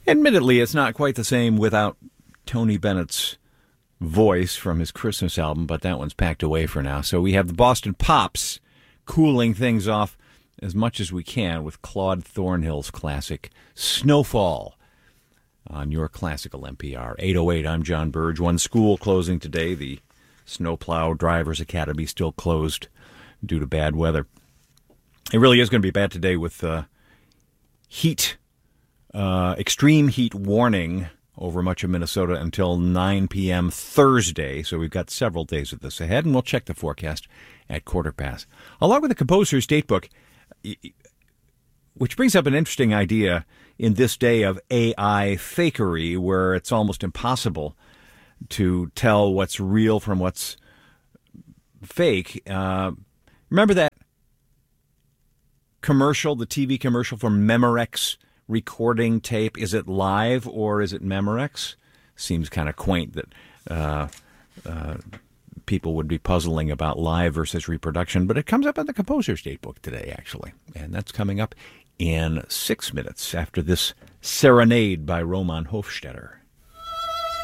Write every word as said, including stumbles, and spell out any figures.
Admittedly, it's not quite the same without Tony Bennett's voice from his Christmas album, but that one's packed away for now. So we have the Boston Pops cooling things off as much as we can with Claude Thornhill's classic Snowfall on your classical N P R. eight oh eight, I'm John Burge. One school closing today. The Snowplow Drivers Academy still closed due to bad weather. It really is going to be bad today with uh, heat, uh, extreme heat warning over much of Minnesota until nine p.m. Thursday. So we've got several days of this ahead, and we'll check the forecast at quarter past. Along with the Composer's Datebook, which brings up an interesting idea in this day of A I fakery, where it's almost impossible to tell what's real from what's fake. Uh, remember that commercial, the T V commercial for Memorex recording tape? Is it live or is it Memorex? Seems kind of quaint that uh, uh, people would be puzzling about live versus reproduction, but it comes up in the Composer's Datebook today, actually, and that's coming up in six minutes after this serenade by Roman Hofstetter.